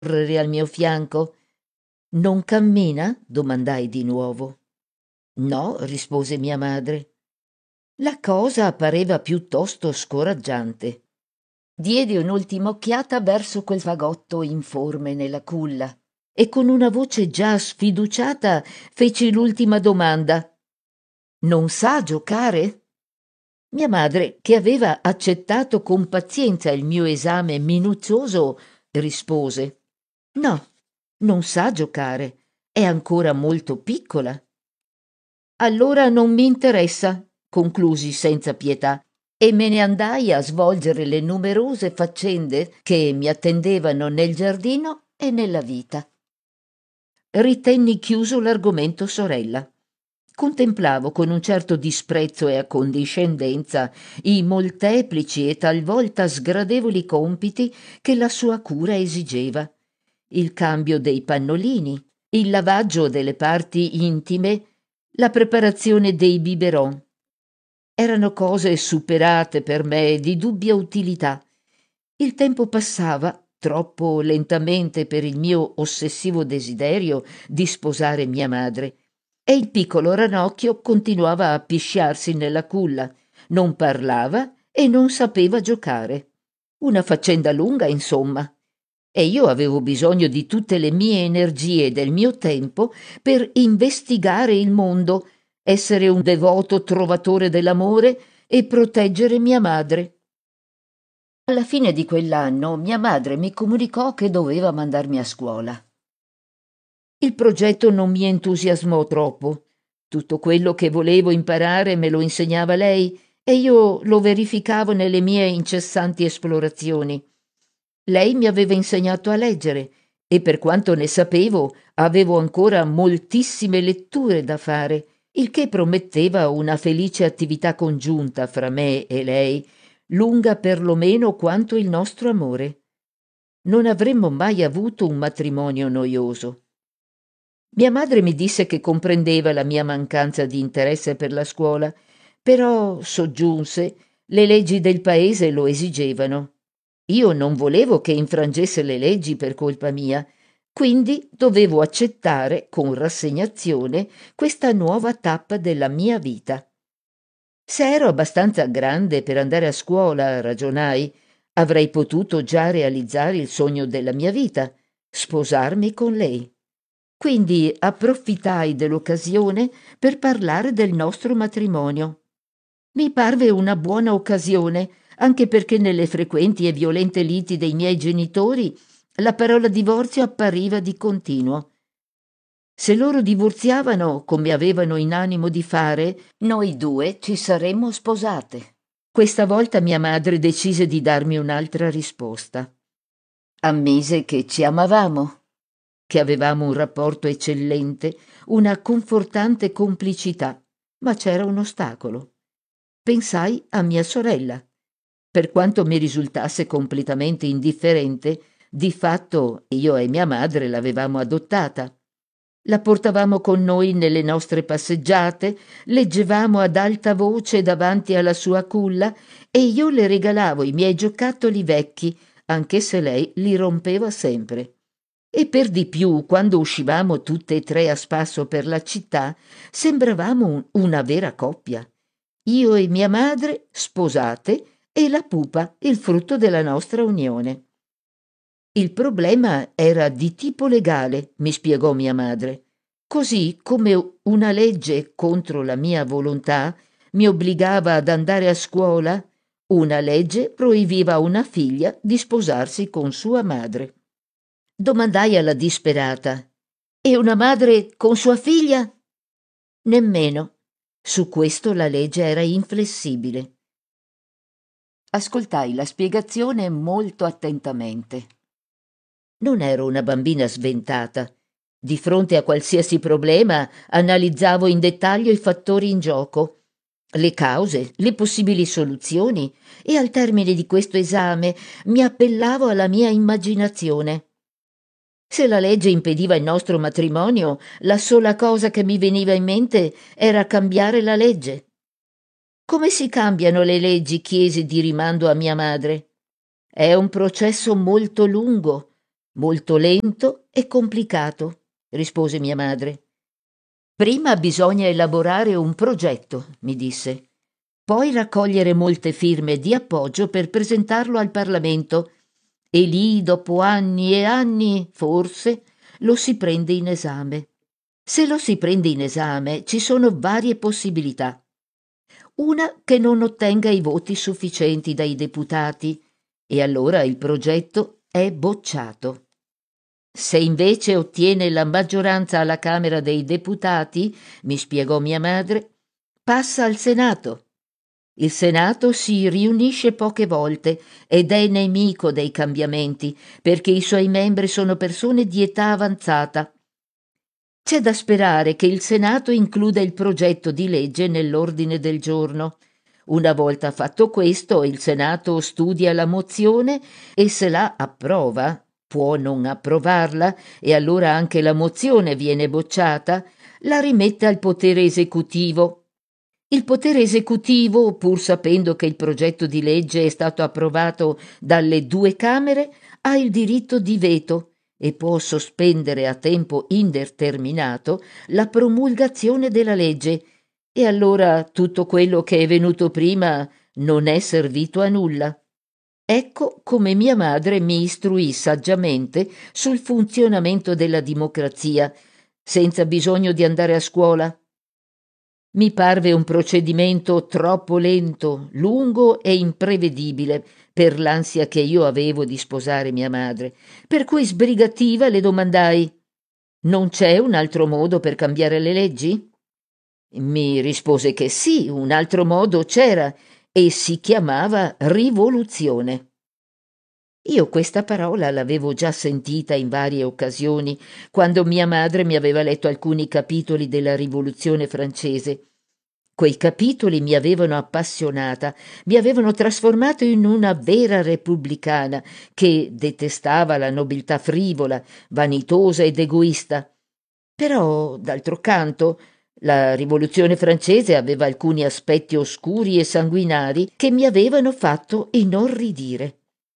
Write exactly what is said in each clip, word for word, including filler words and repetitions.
correre al mio fianco. «Non cammina?» domandai di nuovo. «No», rispose mia madre. La cosa pareva piuttosto scoraggiante. Diedi un'ultima occhiata verso quel fagotto informe nella culla e con una voce già sfiduciata feci l'ultima domanda. «Non sa giocare?» Mia madre, che aveva accettato con pazienza il mio esame minuzioso, rispose: «No, non sa giocare, è ancora molto piccola». «Allora non mi interessa», conclusi senza pietà, e me ne andai a svolgere le numerose faccende che mi attendevano nel giardino e nella vita. Ritenni chiuso l'argomento sorella. Contemplavo con un certo disprezzo e accondiscendenza i molteplici e talvolta sgradevoli compiti che la sua cura esigeva: il cambio dei pannolini, il lavaggio delle parti intime, la preparazione dei biberon. Erano cose superate per me, di dubbia utilità. Il tempo passava troppo lentamente per il mio ossessivo desiderio di sposare mia madre, e il piccolo ranocchio continuava a pisciarsi nella culla, non parlava e non sapeva giocare. Una faccenda lunga, insomma. E io avevo bisogno di tutte le mie energie e del mio tempo per investigare il mondo, essere un devoto trovatore dell'amore e proteggere mia madre. Alla fine di quell'anno mia madre mi comunicò che doveva mandarmi a scuola. Il progetto non mi entusiasmò troppo. Tutto quello che volevo imparare me lo insegnava lei e io lo verificavo nelle mie incessanti esplorazioni. Lei mi aveva insegnato a leggere e, per quanto ne sapevo, avevo ancora moltissime letture da fare, il che prometteva una felice attività congiunta fra me e lei, lunga perlomeno quanto il nostro amore. Non avremmo mai avuto un matrimonio noioso. Mia madre mi disse che comprendeva la mia mancanza di interesse per la scuola, però, soggiunse, le leggi del paese lo esigevano. Io non volevo che infrangesse le leggi per colpa mia, quindi dovevo accettare con rassegnazione questa nuova tappa della mia vita. Se ero abbastanza grande per andare a scuola, ragionai, avrei potuto già realizzare il sogno della mia vita, sposarmi con lei. Quindi approfittai dell'occasione per parlare del nostro matrimonio. Mi parve una buona occasione, anche perché nelle frequenti e violente liti dei miei genitori la parola divorzio appariva di continuo. Se loro divorziavano, come avevano in animo di fare, noi due ci saremmo sposate. Questa volta mia madre decise di darmi un'altra risposta. Ammise che ci amavamo, che avevamo un rapporto eccellente, una confortante complicità, ma c'era un ostacolo. Pensai a mia sorella. Per quanto mi risultasse completamente indifferente, di fatto io e mia madre l'avevamo adottata. La portavamo con noi nelle nostre passeggiate, leggevamo ad alta voce davanti alla sua culla e io le regalavo i miei giocattoli vecchi, anche se lei li rompeva sempre. E per di più, quando uscivamo tutte e tre a spasso per la città, sembravamo un- una vera coppia. Io e mia madre sposate e la pupa il frutto della nostra unione. Il problema era di tipo legale, mi spiegò mia madre. Così come una legge contro la mia volontà mi obbligava ad andare a scuola, una legge proibiva a una figlia di sposarsi con sua madre. Domandai alla disperata: «E una madre con sua figlia?» Nemmeno. Su questo la legge era inflessibile. Ascoltai la spiegazione molto attentamente. Non ero una bambina sventata. Di fronte a qualsiasi problema analizzavo in dettaglio i fattori in gioco, le cause, le possibili soluzioni, e al termine di questo esame mi appellavo alla mia immaginazione. Se la legge impediva il nostro matrimonio, la sola cosa che mi veniva in mente era cambiare la legge. «Come si cambiano le leggi?» chiesi di rimando a mia madre. «È un processo molto lungo. Molto lento e complicato, rispose mia madre. Prima bisogna elaborare un progetto, mi disse, poi raccogliere molte firme di appoggio per presentarlo al Parlamento e lì, dopo anni e anni, forse, lo si prende in esame. Se lo si prende in esame ci sono varie possibilità. Una che non ottenga i voti sufficienti dai deputati e allora il progetto è bocciato. Se invece ottiene la maggioranza alla Camera dei Deputati, mi spiegò mia madre, passa al Senato. Il Senato si riunisce poche volte ed è nemico dei cambiamenti perché i suoi membri sono persone di età avanzata. C'è da sperare che il Senato includa il progetto di legge nell'ordine del giorno. Una volta fatto questo, il Senato studia la mozione e se la approva, può non approvarla e allora anche la mozione viene bocciata, la rimette al potere esecutivo. Il potere esecutivo, pur sapendo che il progetto di legge è stato approvato dalle due Camere, ha il diritto di veto e può sospendere a tempo indeterminato la promulgazione della legge, e allora tutto quello che è venuto prima non è servito a nulla. Ecco come mia madre mi istruì saggiamente sul funzionamento della democrazia, senza bisogno di andare a scuola. Mi parve un procedimento troppo lento, lungo e imprevedibile per l'ansia che io avevo di sposare mia madre, per cui sbrigativa le domandai: «Non c'è un altro modo per cambiare le leggi?» Mi rispose che sì, un altro modo c'era e si chiamava rivoluzione. Io questa parola l'avevo già sentita in varie occasioni, quando mia madre mi aveva letto alcuni capitoli della Rivoluzione francese. Quei capitoli mi avevano appassionata, mi avevano trasformato in una vera repubblicana che detestava la nobiltà frivola, vanitosa ed egoista. Però, d'altro canto, la Rivoluzione francese aveva alcuni aspetti oscuri e sanguinari che mi avevano fatto inorridire.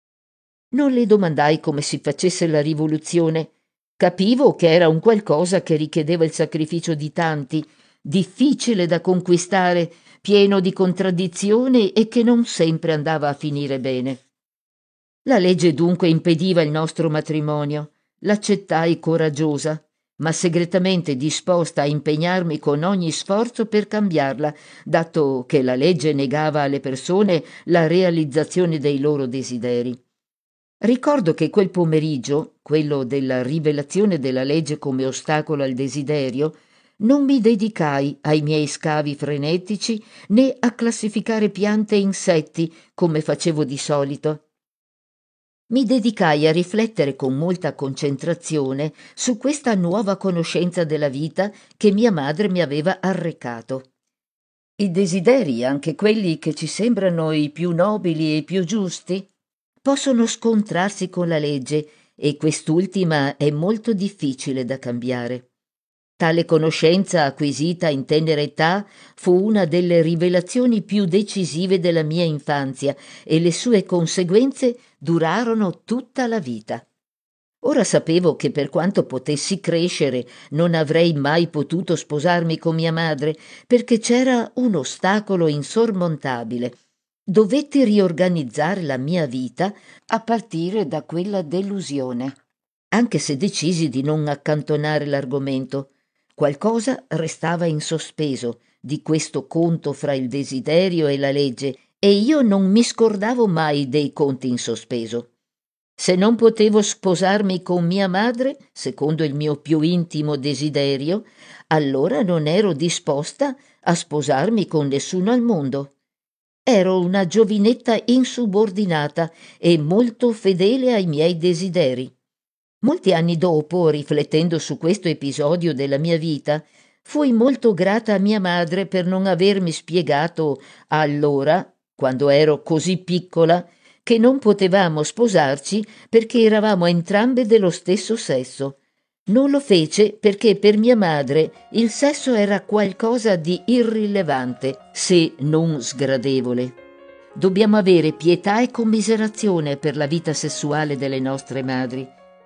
Non le domandai come si facesse la rivoluzione. Capivo che era un qualcosa che richiedeva il sacrificio di tanti, difficile da conquistare, pieno di contraddizioni e che non sempre andava a finire bene. La legge dunque impediva il nostro matrimonio. L'accettai coraggiosa, ma segretamente disposta a impegnarmi con ogni sforzo per cambiarla, dato che la legge negava alle persone la realizzazione dei loro desideri. Ricordo che quel pomeriggio, quello della rivelazione della legge come ostacolo al desiderio, non mi dedicai ai miei scavi frenetici né a classificare piante e insetti come facevo di solito. Mi dedicai a riflettere con molta concentrazione su questa nuova conoscenza della vita che mia madre mi aveva arrecato. I desideri, anche quelli che ci sembrano i più nobili e i più giusti, possono scontrarsi con la legge e quest'ultima è molto difficile da cambiare. Tale conoscenza acquisita in tenera età fu una delle rivelazioni più decisive della mia infanzia e le sue conseguenze durarono tutta la vita. Ora sapevo che per quanto potessi crescere non avrei mai potuto sposarmi con mia madre perché c'era un ostacolo insormontabile. Dovetti riorganizzare la mia vita a partire da quella delusione. Anche se decisi di non accantonare l'argomento, qualcosa restava in sospeso di questo conto fra il desiderio e la legge e io non mi scordavo mai dei conti in sospeso. Se non potevo sposarmi con mia madre, secondo il mio più intimo desiderio, allora non ero disposta a sposarmi con nessuno al mondo. Ero una giovinetta insubordinata e molto fedele ai miei desideri. Molti anni dopo, riflettendo su questo episodio della mia vita, fui molto grata a mia madre per non avermi spiegato allora, quando ero così piccola, che non potevamo sposarci perché eravamo entrambe dello stesso sesso. Non lo fece perché per mia madre il sesso era qualcosa di irrilevante, se non sgradevole. Dobbiamo avere pietà e commiserazione per la vita sessuale delle nostre madri.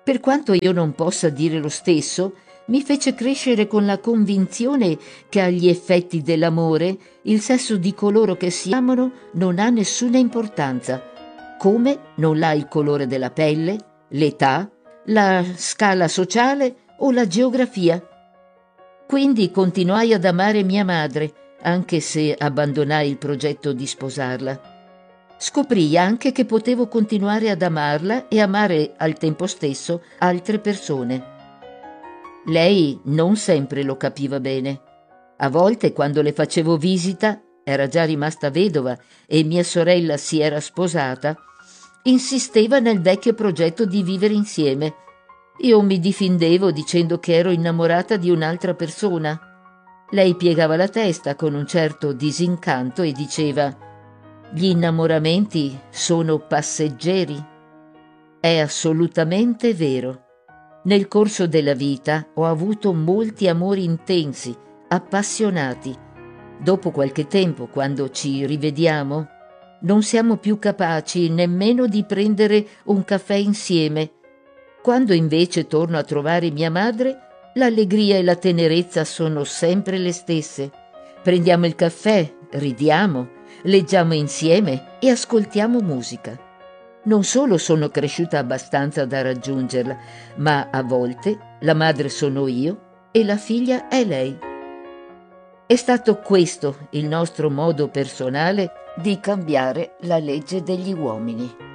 Per quanto io non possa dire lo stesso, mi fece crescere con la convinzione che agli effetti dell'amore il sesso di coloro che si amano non ha nessuna importanza, come non l'ha il colore della pelle, l'età, la scala sociale o la geografia. Quindi continuai ad amare mia madre, anche se abbandonai il progetto di sposarla. Scoprii anche che potevo continuare ad amarla e amare al tempo stesso altre persone. Lei non sempre lo capiva bene. A volte, quando le facevo visita, era già rimasta vedova e mia sorella si era sposata, insisteva nel vecchio progetto di vivere insieme. Io mi difendevo dicendo che ero innamorata di un'altra persona. Lei piegava la testa con un certo disincanto e diceva: «Gli innamoramenti sono passeggeri». È assolutamente vero. Nel corso della vita ho avuto molti amori intensi, appassionati. Dopo qualche tempo, quando ci rivediamo, non siamo più capaci nemmeno di prendere un caffè insieme. Quando invece torno a trovare mia madre, l'allegria e la tenerezza sono sempre le stesse. Prendiamo il caffè, ridiamo, leggiamo insieme e ascoltiamo musica. Non solo sono cresciuta abbastanza da raggiungerla, ma a volte la madre sono io e la figlia è lei. È stato questo il nostro modo personale di cambiare la legge degli uomini.